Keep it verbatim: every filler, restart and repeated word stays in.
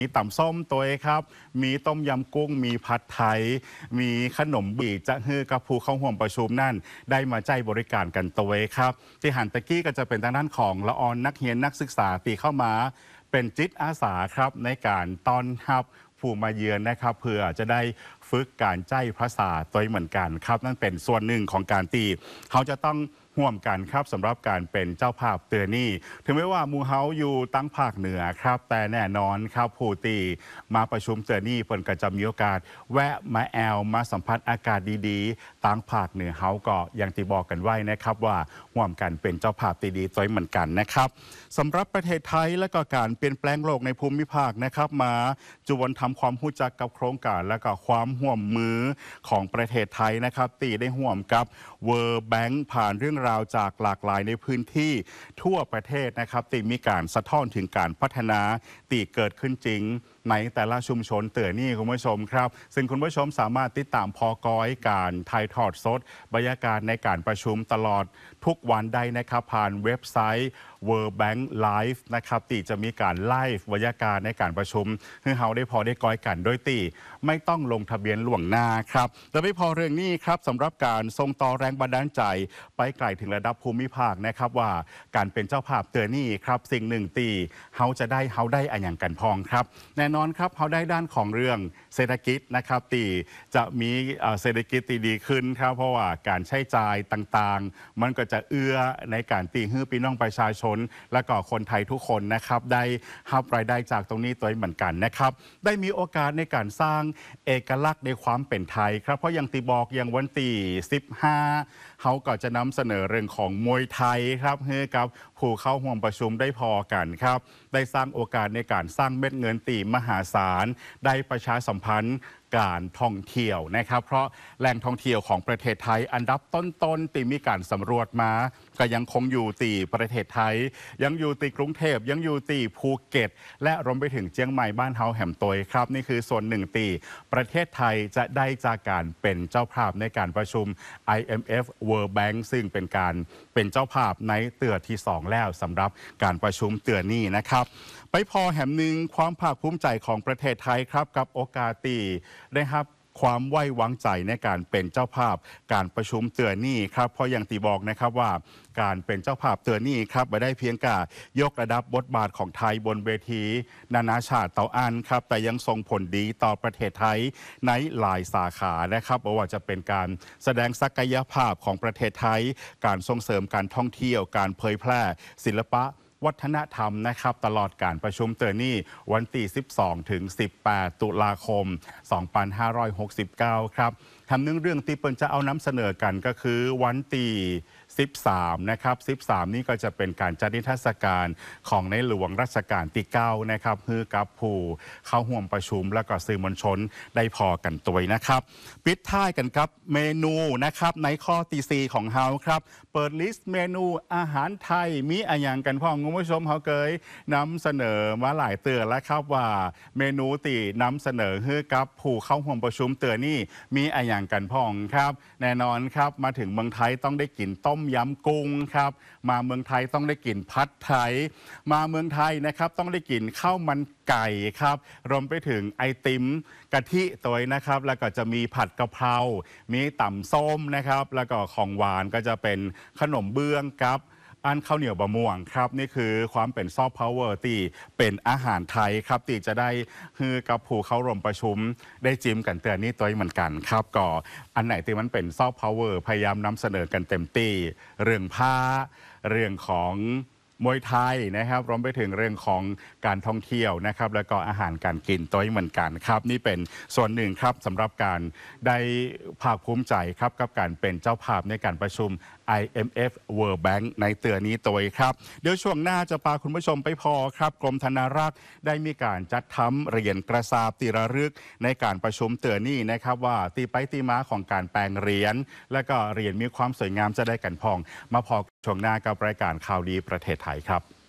มีต่ำส้มตัวครับ มีต้มยำกุ้ง มีผัดไทย มีขนมบีจะฮือกับผู้เข้าห่วมประชุมนั่นได้มาใจบริการกันตัวครับที่หันตะกี้ก็จะเป็นทางด้านของละออนนักเรียนนักศึกษาตีเข้ามาเป็นจิตอาสาครับในการต้อนรับผู้มาเยือนนะครับเพื่อจะได้ฝึกการใจภาษาตัวเหมือนกันครับนั่นเป็นส่วนหนึ่งของการตีเขาจะต้องห่วมกันครับสำหรับการเป็นเจ้าภาพเตือนนี่ถึงแม้ว่ามูเฮาอยู่ตั้งภาคเหนือครับแต่แน่นอนครับผู้ตีมาประชุมเตือนนี่เปิ่นก็จะมีโอกาสแวะมาแอลมาสัมผัสอากาศดีๆตั้งภาคเหนือเฮาก็ยังตีบอกกันไว้นะครับว่าห่วมกันเป็นเจ้าภาพตีดีตัวเหมือนกันนะครับสำหรับประเทศไทยและก็การเปลี่ยนแปลงโลกในภูมิภาคนะครับมาจวนทำความรู้จักกับโครงการและก็ความห่วมมือของประเทศไทยนะครับตีได้ห่วมกับ World Bank ผ่านเรื่องราวจากหลากหลายในพื้นที่ทั่วประเทศนะครับตีมีการสะท้อนถึงการพัฒนาตีเกิดขึ้นจริงในแต่ละชุมชนเตือนนี่คุณผู้ชมครับซึ่งคุณผู้ชมสามารถติดตามพอกอยการถ่ายทอดสดบรรยากาศในการประชุมตลอดทุกวันได้นะครับผ่านเว็บไซต์ World Bank Live นะครับตีจะมีการไลฟ์บรรยากาศในการประชุมให้เฮาได้พอได้กอยกันโดยตีไม่ต้องลงทะเบียนล่วงหน้าครับแต่ไม่พอเรื่องนี้ครับสำหรับการส่งต่อแรงบันดาลใจไปไกลถึงระดับภูมิภาคนะครับว่าการเป็นเจ้าภาพเตือนนี่ครับสิ่งหนึ่งตีเฮาจะได้เฮาได้อะอย่างกันพองครับแน่นอนครับเฮาได้ด้านของเรื่องเศรษฐกิจนะครับตีจะมีเศรษฐกิจตีดีขึ้นครับเพราะว่าการใช้จ่ายต่างๆมันก็จะเอื้อในการตีฮื้อพี่น้องประชาชนและก็คนไทยทุกคนนะครับได้รับรายได้จากตรงนี้ตัวเหมือนกันนะครับได้มีโอกาสในการสร้างเอกลักษณ์ในความเป็นไทยครับเพราะอย่างตีบอกอย่างวันที่สิบห้าเขาก็จะนำเสนอเรื่องของมวยไทยครับให้กับผู้เข้าร่วมประชุมได้พอกันครับได้สร้างโอกาสในการสร้างเม็ดเงินตีมหาศาลได้ประชาสัมพันธ์การท่องเที่ยวนะครับเพราะแหล่งท่องเที่ยวของประเทศไทยอันดับต้นๆตีมีการสำรวจมาก็ยังคงอยู่ตีประเทศไทยยังอยู่ตีกรุงเทพยังอยู่ตีภูเก็ตและรวมไปถึงเชียงใหม่บ้านเฮาแหมตยครับนี่คือส่วนหนึ่งตีประเทศไทยจะได้จากการเป็นเจ้าภาพในการประชุม ไอ เอ็ม เอฟ World Bank ซึ่งเป็นการเป็นเจ้าภาพในเตือที่สองแล้วสำหรับการประชุมเตือนนี้นะครับไปพอแหมหนึ่งความภาคภูมิใจของประเทศไทยครับกับโอกาสตีได้ครับความไว้วางใจในการเป็นเจ้าภาพการประชุมเตือนนี่ครับเพราะอย่างตีบอกนะครับว่าการเป็นเจ้าภาพเตือนนี่ครับไม่ได้เพียงแต่ยกระดับบทบาทของไทยบนเวทีนานาชาติเตาอันครับแต่ยังส่งผลดีต่อประเทศไทยในหลายสาขานะครับไม่ว่าจะเป็นการแสดงศักยภาพของประเทศไทยการส่งเสริมการท่องเที่ยวการเผยแพร่ศิลปะวัฒนธรรมนะครับตลอดการประชุมเตือนนี่วันที่สิบสองถึงสิบแปดตุลาคมสองพันห้าร้อยหกสิบเก้าครับทำหนึ่งเรื่องที่เปิ้ลจะเอานำเสนอกันก็คือวันที่สิบสามนะครับสิบสามนี่ก็จะเป็นการจัดนิทรรศการของในหลวงรัชกาลที่เก้านะครับฮือกับผู้เข้าร่วมประชุมและก็สื่อมวลชนได้พอกันตัวนะครับปิดท้ายกันครับเมนูนะครับในข้อตีซีของเฮาครับเปิดลิสต์เมนูอาหารไทยมีอะไรอย่างกันพ่อคุณผู้ชมเขาเคยนำเสนอมาหลายเตือนแล้วครับว่าเมนูตีนำเสนอฮือกับผู้เข้าร่วมประชุมเตือนนี่มีอะไรอย่างกันพ่องครับแน่นอนครับมาถึงเมืองไทยต้องได้กินต้มยำกุ้งครับมาเมืองไทยต้องได้กินผัดไทยมาเมืองไทยนะครับต้องได้กินข้าวมันไก่ครับรวมไปถึงไอติมกะทิตัวนะครับแล้วก็จะมีผัดกะเพรามีต่ำส้มนะครับแล้วก็ของหวานก็จะเป็นขนมเบื้องกับอันข้าวเหนียวบะม่วงครับนี่คือความเป็นซอฟต์พาวเวอร์ตีเป็นอาหารไทยครับตีจะได้คือกับผู้เข้าร่วมประชุมได้จิ้มกันเตือนนี่ตัวเหมือนกันครับก็อันไหนที่มันเป็นซอฟต์พาวเวอร์พยายามนำเสนอกันเต็มที่เรื่องผ้าเรื่องของมวยไทยนะครับรวมไปถึงเรื่องของการท่องเที่ยวนะครับแล้วก็อาหารการกินตัวเหมือนกันครับนี่เป็นส่วนหนึ่งครับสำหรับการได้ภาคภูมิใจครับกับการเป็นเจ้าภาพในการประชุม ไอ เอ็ม เอฟ World Bank ในเตือนนี้ตัวครับเดี๋ยวช่วงหน้าจะพาคุณผู้ชมไปพอครับกรมธนารักษ์ได้มีการจัดทำเหรียญกระสาบตีระลึกในการประชุมเตือนนี้นะครับว่าตีไปตีมาของการแปลงเหรียญและก็เหรียญมีความสวยงามจะได้กันพองมาพอช่วงหน้ากับรายการข่าวดีประเทศไทยครับ